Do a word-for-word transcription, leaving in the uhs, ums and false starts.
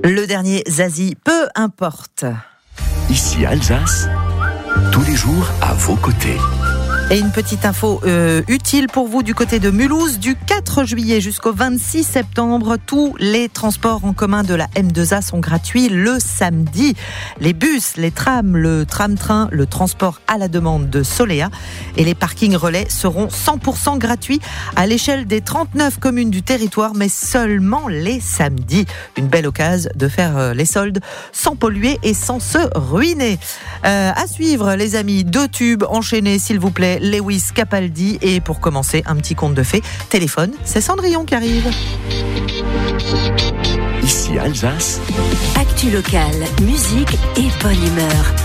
Le dernier Zazie, peu importe. Ici Alsace, tous les jours à vos côtés. Et une petite info euh, utile pour vous du côté de Mulhouse, du quatre juillet jusqu'au vingt-six septembre, tous les transports en commun de la M deux A sont gratuits le samedi. Les bus, les trams, le tram-train, le transport à la demande de Solea et les parkings relais seront cent pour cent gratuits à l'échelle des trente-neuf communes du territoire, mais seulement les samedis. Une belle occasion de faire les soldes sans polluer et sans se ruiner. Euh, à suivre les amis, deux tubes enchaînés s'il vous plaît. Lewis Capaldi et pour commencer un petit conte de fées. Téléphone, c'est Cendrillon qui arrive. Ici Alsace. Actu locale, musique et bonne humeur.